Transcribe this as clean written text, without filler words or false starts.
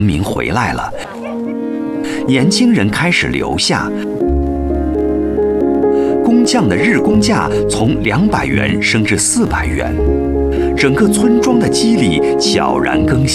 民回来了，年轻人开始留下，工匠的日工价从200元升至400元，整个村庄的肌理悄然更新。